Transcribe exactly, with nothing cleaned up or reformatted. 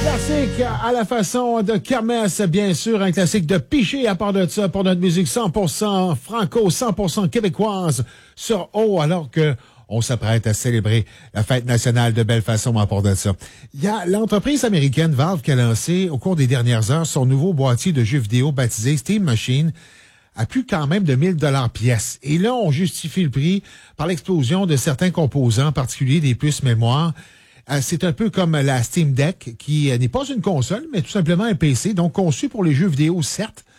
Classique à la façon de Kermesse, bien sûr, un classique de Piché à part de ça pour notre musique cent pour cent franco, cent pour cent québécoise sur O, alors que on s'apprête à célébrer la fête nationale de Bellefaçon à part de ça. Il y a l'entreprise américaine Valve qui a lancé au cours des dernières heures son nouveau boîtier de jeux vidéo baptisé Steam Machine à plus quand même de mille dollars pièce. Et là, on justifie le prix par l'explosion de certains composants, en particulier des puces mémoire. Euh, c'est un peu comme la Steam Deck, qui euh, n'est pas une console, mais tout simplement un P C, donc conçu pour les jeux vidéo, certes,